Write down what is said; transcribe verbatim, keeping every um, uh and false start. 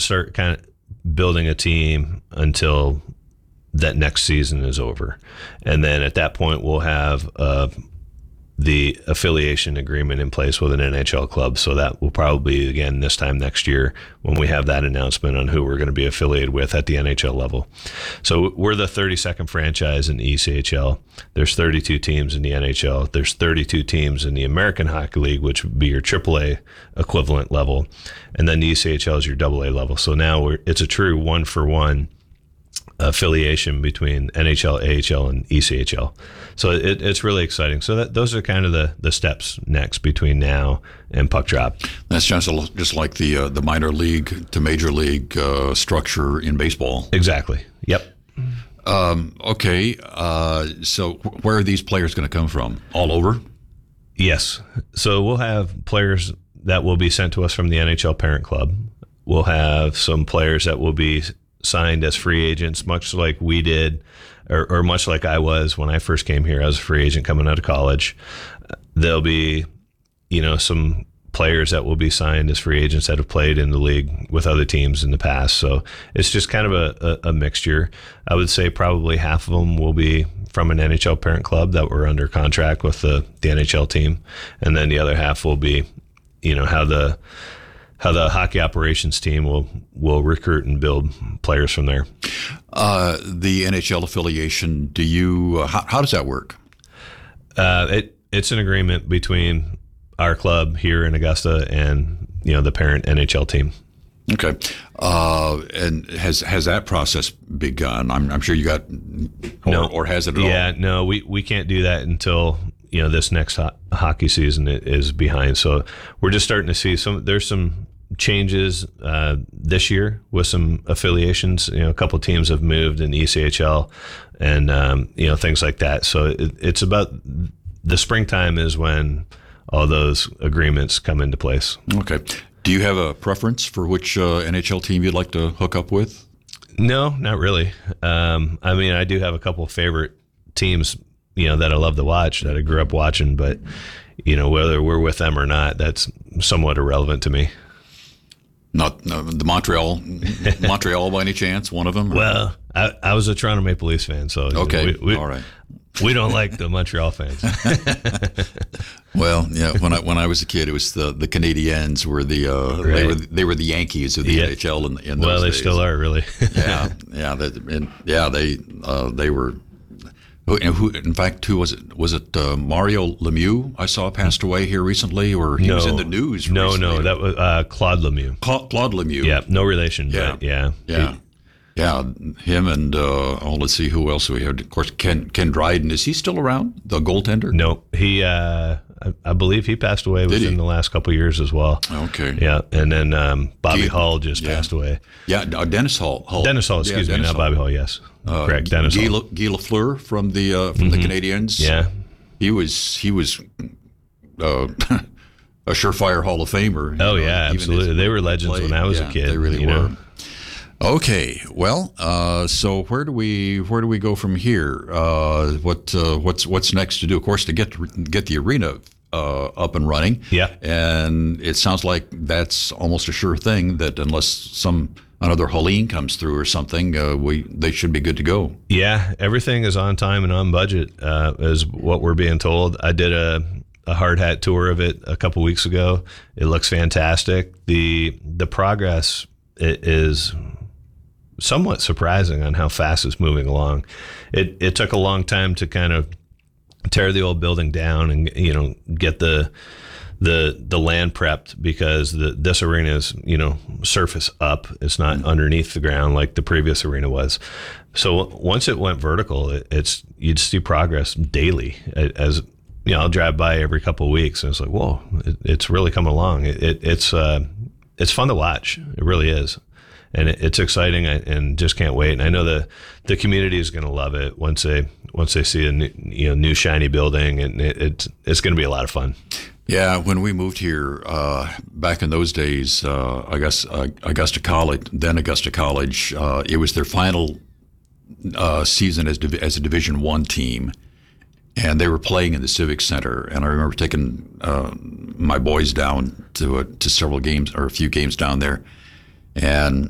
won't start kind of building a team until that next season is over. And then at that point, we'll have uh, the affiliation agreement in place with an N H L club. So that will probably be, again, this time next year when we have that announcement on who we're going to be affiliated with at the N H L level. So we're the thirty-second franchise in the E C H L. There's thirty-two teams in the N H L. There's thirty-two teams in the American Hockey League, which would be your triple A equivalent level. And then the E C H L is your double A level. So now we're, it's a true one-for-one affiliation between N H L, A H L, and E C H L. So it, it's really exciting. So that those are kind of the, the steps next between now and puck drop. That's just, just like the uh, the minor league to major league uh, structure in baseball. Exactly. Yep. Um, okay. Uh, so where are these players going to come from? All over? Yes. So we'll have players that will be sent to us from the N H L parent club. We'll have some players that will be signed as free agents, much like we did, or, or much like I was when I first came here as a free agent coming out of college. There'll be, you know, some players that will be signed as free agents that have played in the league with other teams in the past. So it's just kind of a, a, a mixture. I would say probably half of them will be from an N H L parent club that were under contract with the, the N H L team. And then the other half will be, you know, how the how the hockey operations team will will recruit and build players from there. Uh, the N H L affiliation, do you? Uh, how, how does that work? Uh, it it's an agreement between our club here in Augusta and you know the parent N H L team. Okay, uh, and has has that process begun? I'm, I'm sure you got, or, no, or has it at yeah, all? no, we we can't do that until you know this next ho- hockey season is behind. So we're just starting to see some. There's some changes uh, this year with some affiliations. You know, a couple of teams have moved in the E C H L, and um, you know things like that. So it, it's about the springtime is when all those agreements come into place. Okay. Do you have a preference for which uh, N H L team you'd like to hook up with? No, not really. Um, I mean, I do have a couple of favorite teams, you know, that I love to watch, that I grew up watching, but you know, whether we're with them or not, that's somewhat irrelevant to me. Not uh, the Montreal, Montreal by any chance? One of them? Or? Well, I, I was a Toronto Maple Leafs fan, so okay, we, we, all right. We don't like the Montreal fans. Well, yeah. When I when I was a kid, it was the the Canadiens were the uh, right. they were they were the Yankees of the yeah. N H L in, in well, those they days. still are really. yeah, yeah, they, and yeah. They uh, they were. Who, who, in fact, who was it? Was it uh, Mario Lemieux? I saw passed away here recently, or he no, was in the news. No, recently. no, that was uh, Claude Lemieux. Cla- Claude Lemieux. Yeah, no relation. Yeah, but yeah, yeah. He, Yeah, him and uh, oh, let's see who else we had. Of course, Ken Ken Dryden. Is he still around? The goaltender? No, he. Uh, I, I believe he passed away Did within he? the last couple of years as well. Okay. Yeah, and then um, Bobby He- Hull just yeah. passed away. Yeah, uh, Dennis Hall. Hull. Dennis Hall, excuse Yeah, me, Dennis not Bobby Hull. Yes, Uh, correct. Dennis Guy, Hall. La- Guy Lafleur from the uh, from the Canadiens. Yeah, he was he was uh, a surefire Hall of Famer. Oh, you know, yeah, even absolutely. as- They were legends played. when I was a Yeah, kid, They really you were. know. Okay, well, uh, so where do we where do we go from here? Uh, what uh, what's what's next to do? Of course, to get get the arena uh, up and running. Yeah. And it sounds like that's almost a sure thing. That unless some another Helene comes through or something, uh, we they should be good to go. Yeah, everything is on time and on budget, uh, is what we're being told. I did a, a hard hat tour of it a couple weeks ago. It looks fantastic. The the progress i- is somewhat surprising on how fast it's moving along. It it took a long time to kind of tear the old building down and you know get the the the land prepped, because the this arena is you know surface up. It's not mm-hmm. underneath the ground like the previous arena was. So once it went vertical, it, it's you'd see progress daily. As you know, I'll drive by every couple of weeks, and it's like, whoa, it, it's really coming along. It, it it's uh, it's fun to watch. It really is. And it, it's exciting, and just can't wait. And I know the, the community is going to love it once they once they see a new, you know new shiny building, and it, it's it's going to be a lot of fun. Yeah, when we moved here uh, back in those days, uh, I guess uh, Augusta College, then Augusta College, uh, it was their final uh, season as div- as a Division One team, and they were playing in the Civic Center. And I remember taking uh, my boys down to uh, to several games or a few games down there. And